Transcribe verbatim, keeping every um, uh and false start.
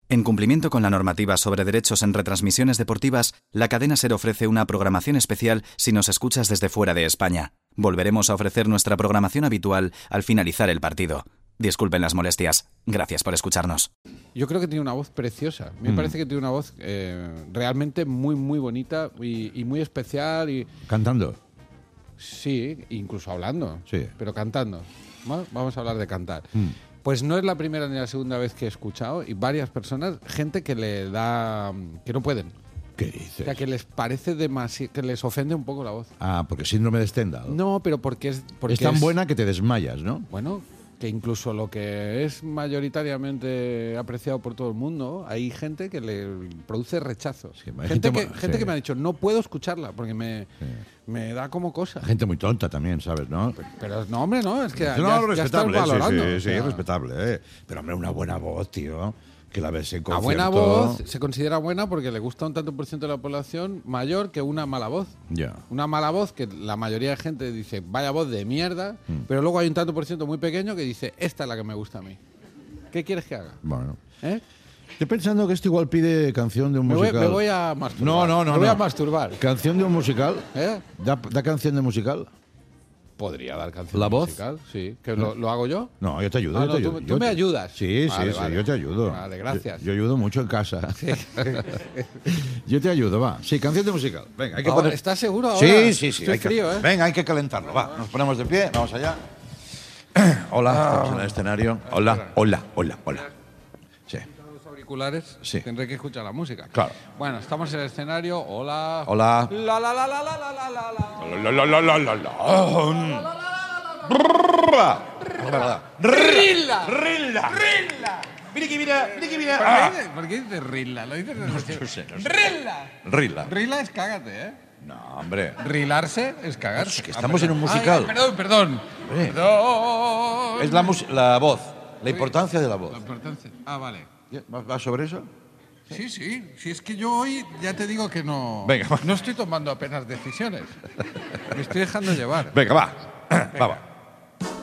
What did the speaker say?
En cumplimiento con la normativa sobre derechos en retransmisiones deportivas, la cadena SER ofrece una programación especial si nos escuchas desde fuera de España. Volveremos a ofrecer nuestra programación habitual al finalizar el partido. Disculpen las molestias. Gracias por escucharnos. Yo creo que tiene una voz preciosa. Me mm. parece que tiene una voz eh, realmente muy, muy bonita y, y muy especial. Y... ¿Cantando? Sí, incluso hablando. Sí. Pero cantando. ¿No? Vamos a hablar de cantar. Mm. Pues no es la primera ni la segunda vez que he escuchado, y varias personas, gente que le da... que no pueden. ¿Qué dices? O sea, que les parece demasiado... que les ofende un poco la voz. Ah, porque síndrome de Stendhal. No, pero porque es... Porque es tan es, buena que te desmayas, ¿no? Bueno, que incluso lo que es mayoritariamente apreciado por todo el mundo, hay gente que le produce rechazo. Sí, gente gente, que, sí. gente que me ha dicho, no puedo escucharla porque me, sí. me da como cosa. Gente muy tonta también, ¿sabes? ¿No? Pero, pero no, hombre, no, es que no, ya, no, ya estás valorando. Sí, sí, sí, o sea, respetable, ¿eh? Pero, hombre, una buena voz, tío. Que la ves en concierto. La buena voz se considera buena porque le gusta un tanto por ciento de la población mayor que una mala voz. Yeah. Una mala voz que la mayoría de gente dice, vaya voz de mierda, mm. pero luego hay un tanto por ciento muy pequeño que dice, esta es la que me gusta a mí. ¿Qué quieres que haga? Bueno. ¿Eh? Estoy pensando que esto igual pide canción de un me musical. Voy, me voy a masturbar. No, no, no. Me voy no. a masturbar. ¿Canción de un musical? ¿Eh? ¿Da, da canción de musical? Podría dar canción ¿La voz? musical, sí. ¿Que lo, lo hago yo? No, yo te ayudo. Ah, yo no, te ayudo. Tú, yo tú me te... ayudas. Sí, vale, sí, vale. sí, yo te ayudo. Vale, gracias. Yo, yo ayudo mucho en casa. Sí. Yo te ayudo, va. Sí, canción de musical. Venga, hay que ahora, poner... ¿Estás seguro ahora? Sí, sí, sí. Estoy Hay frío, que... ¿eh? Venga, hay que calentarlo, va. Nos ponemos de pie, vamos allá. Hola, Ah. estamos en el escenario. Hola, hola, hola, hola. Sí. Los auriculares, sí. Tendré que escuchar la música. Claro. Bueno, estamos en el escenario. Hola. Hola. La la la la la la la la la. La la la la la la. Rilla. Rilla. Rilla. Mira que mira, mira que mira. ¿Por qué dices Rilla? Lo dices No sé, no sé. Rilla. Rilla. Rilla es cágate, ¿eh? No, hombre. Rilarse es cagarse. Es que estamos en un musical. Ay, perdón, perdón. Perdón. Es la, la voz, la importancia de la voz. La importancia. Ah, vale. ¿Va sobre eso? Sí, sí. Si es que yo hoy ya te digo que no. Venga, va. No estoy tomando apenas decisiones. Me estoy dejando llevar. Venga, va. Va, va.